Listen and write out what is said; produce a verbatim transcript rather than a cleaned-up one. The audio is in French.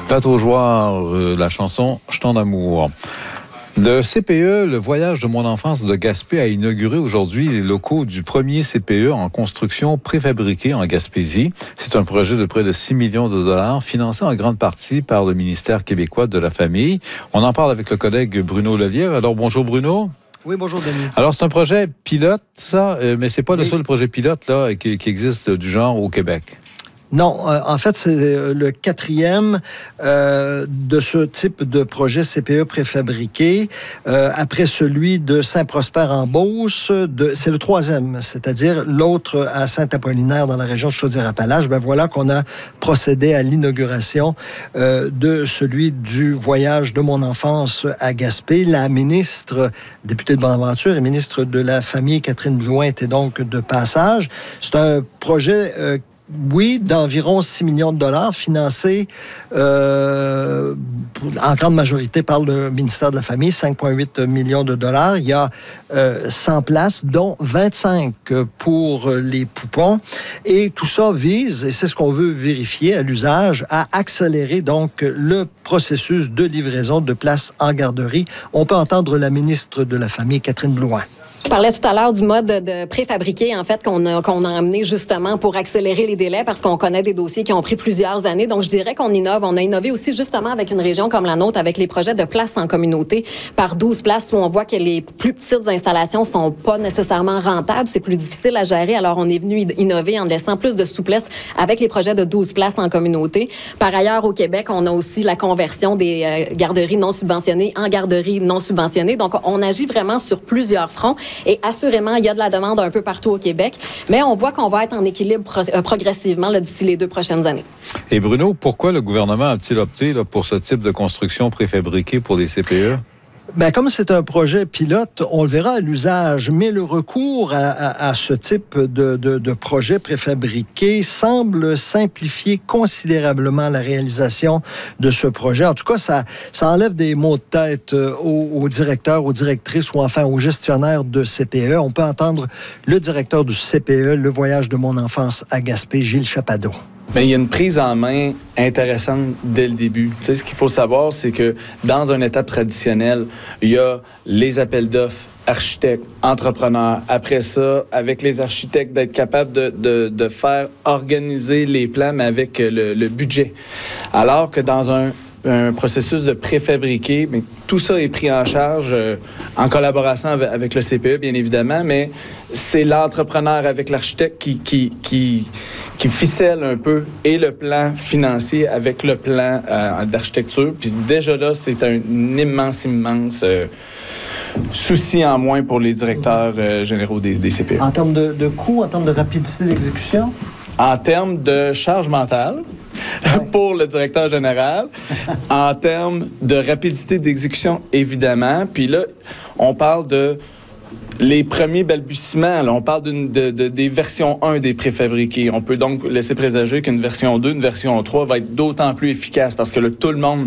Pat Aujoire, euh, la chanson « Je t'en amour ». Le C P E, le voyage de mon enfance de Gaspé, a inauguré aujourd'hui les locaux du premier C P E en construction préfabriquée en Gaspésie. C'est un projet de près de six millions de dollars, financé en grande partie par le ministère québécois de la Famille. On en parle avec le collègue Bruno Lelièvre. Alors, bonjour Bruno. Oui, bonjour Denis. Alors, c'est un projet pilote, ça, euh, mais c'est pas oui. le seul projet pilote là qui, qui existe du genre au Québec. Non, euh, en fait, c'est le quatrième euh, de ce type de projet C P E préfabriqué, euh, après celui de Saint-Prosper-en-Beauce. De, c'est le troisième, c'est-à-dire l'autre à Saint-Apollinaire dans la région de Chaudière-Appalaches. Ben voilà qu'on a procédé à l'inauguration euh, de celui du voyage de mon enfance à Gaspé. La ministre, députée de Bonaventure et ministre de la Famille, Catherine Blouin, était donc de passage. C'est un projet euh, Oui, d'environ six millions de dollars, financé euh, en grande majorité par le ministère de la Famille, cinq virgule huit millions de dollars. Il y a euh, cent places, dont vingt-cinq pour les poupons. Et tout ça vise, et c'est ce qu'on veut vérifier à l'usage, à accélérer donc le processus de livraison de places en garderie. On peut entendre la ministre de la Famille, Catherine Blouin. Je parlais tout à l'heure du mode de préfabriqué, en fait, qu'on a, qu'on a amené justement pour accélérer les délais parce qu'on connaît des dossiers qui ont pris plusieurs années. Donc, je dirais qu'on innove. On a innové aussi justement avec une région comme la nôtre, avec les projets de places en communauté par douze places où on voit que les plus petites installations sont pas nécessairement rentables. C'est plus difficile à gérer. Alors, on est venu innover en laissant plus de souplesse avec les projets de douze places en communauté. Par ailleurs, au Québec, on a aussi la conversion des euh, garderies non subventionnées en garderies non subventionnées. Donc, on agit vraiment sur plusieurs fronts. Et assurément, il y a de la demande un peu partout au Québec, mais on voit qu'on va être en équilibre pro- euh, progressivement là, d'ici les deux prochaines années. Et Bruno, pourquoi le gouvernement a-t-il opté là, pour ce type de construction préfabriquée pour les C P E? Bien, comme c'est un projet pilote, on le verra à l'usage, mais le recours à, à, à ce type de, de, de projet préfabriqué semble simplifier considérablement la réalisation de ce projet. En tout cas, ça, ça enlève des maux de tête aux, aux directeurs, aux directrices ou enfin aux gestionnaires de C P E. On peut entendre le directeur du C P E, Le Voyage de mon enfance à Gaspé, Gilles Chapadeau. Bien, il y a une prise en main intéressante dès le début. Tu sais, ce qu'il faut savoir, c'est que dans une étape traditionnelle, il y a les appels d'offres, architectes, entrepreneurs. Après ça, avec les architectes, d'être capable de, de, de faire organiser les plans, mais avec le, le budget. Alors que dans un un processus de préfabriqué, mais tout ça est pris en charge euh, en collaboration avec, avec le C P E, bien évidemment, mais c'est l'entrepreneur avec l'architecte qui, qui, qui, qui ficelle un peu et le plan financier avec le plan euh, d'architecture. Puis déjà là, c'est un immense, immense euh, souci en moins pour les directeurs euh, généraux des, des C P E. En termes de, de coût, en termes de rapidité d'exécution? En termes de charge mentale, ouais. Pour le directeur général, en termes de rapidité d'exécution, évidemment. Puis là, on parle de les premiers balbutiements. Là, on parle d'une, de, de, des versions un des préfabriqués. On peut donc laisser présager qu'une version deux, une version trois va être d'autant plus efficace parce que là, tout le monde